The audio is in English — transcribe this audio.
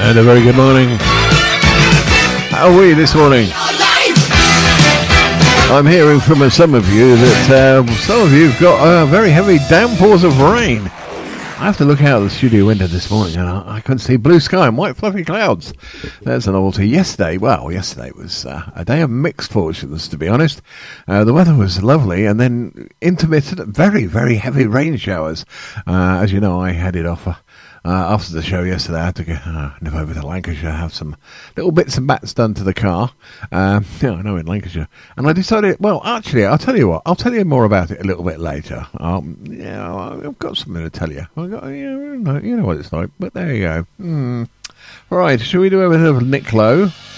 And a very good morning. How are we this morning? I'm hearing from some of you that some of you have got very heavy downpours of rain. I have to look out of the studio window this morning and I couldn't see blue sky and white fluffy clouds. There's a novelty. Yesterday was a day of mixed fortunes, to be honest. The weather was lovely and then intermittent, very, very heavy rain showers. As you know, I headed off after the show yesterday. I had to go nip over to Lancashire, have some little bits and bats done to the car. I know, in Lancashire. And I decided, well, actually, I'll tell you what. I'll tell you more about it a little bit later. I've got something to tell you. You know what it's like. But there you go. Right, shall we do a bit of Nick Lowe?